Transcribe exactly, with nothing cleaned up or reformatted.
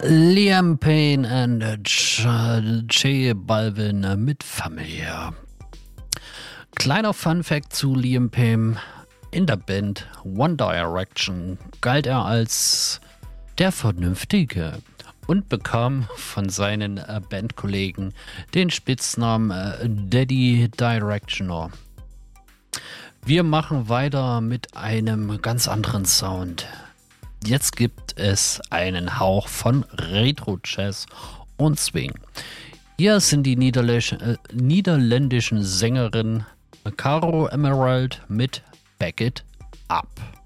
Liam Payne and J Balvin mit Familie. Kleiner Funfact zu Liam Payne. In der Band One Direction galt er als der Vernünftige und bekam von seinen äh, Bandkollegen den Spitznamen äh, Daddy Directioner. Wir machen weiter mit einem ganz anderen Sound. Jetzt gibt es einen Hauch von Retro-Jazz und Swing. Hier sind die Niederlä- äh, niederländischen Sängerinnen Caro Emerald mit Back It Up.